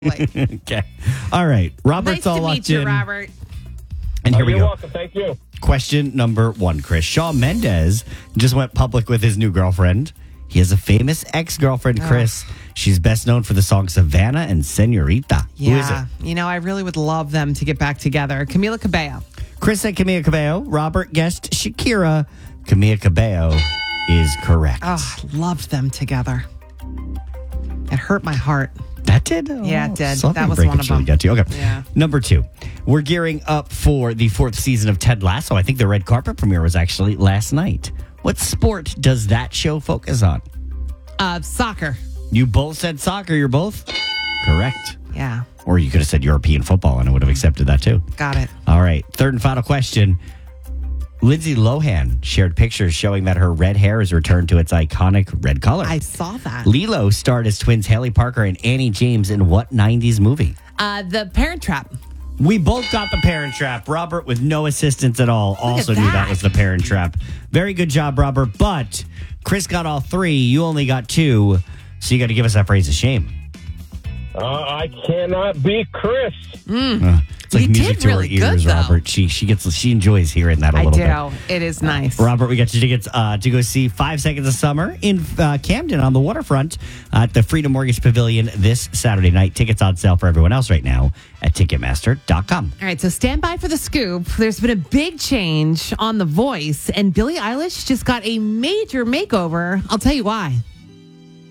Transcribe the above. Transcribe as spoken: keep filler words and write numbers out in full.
Exactly. Okay. All right. Robert's Nice all to locked meet you, in. Robert. And here Oh, we you're go. welcome. Thank you. Question number one, Chris. Shawn Mendes just went public with his new girlfriend. He has a famous ex-girlfriend, Chris. She's best known for the song Savannah and Senorita. Yeah. Who is it? You know, I really would love them to get back together. Camila Cabello. Chris said Camila Cabello. Robert guessed Shakira. Camila Cabello is correct. Oh, I loved them together. It hurt my heart. That did? Yeah, it did. Something That was break one it of really them. got you. Okay. Yeah. Number two. We're gearing up for the fourth season of Ted Lasso. I think the red carpet premiere was actually last night. What sport does that show focus on? Uh, soccer. You both said soccer. You're both correct. Yeah. Or you could have said European football, and I would have accepted that too. Got it. All right. Third and final question. Lindsay Lohan shared pictures showing that her red hair has returned to its iconic red color. I saw that. Lilo starred as twins Haley Parker and Annie James in what nineties movie? Uh, the Parent Trap. We both got the Parent Trap. Robert, with no assistance at all, also at knew that that. was the Parent Trap. Very good job, Robert. But Chris got all three. You only got two. So you got to give us that praise of shame. Uh, I cannot beat Chris. Uh, it's like You music did to really her ears, good, though. Robert. She she gets she enjoys hearing that a I little do. bit. It is nice. Robert, we got your tickets uh, to go see Five Seconds of Summer in uh, Camden on the waterfront at the Freedom Mortgage Pavilion this Saturday night. Tickets on sale for everyone else right now at Ticketmaster dot com. All right, so stand by for the scoop. There's been a big change on The Voice, and Billie Eilish just got a major makeover. I'll tell you why.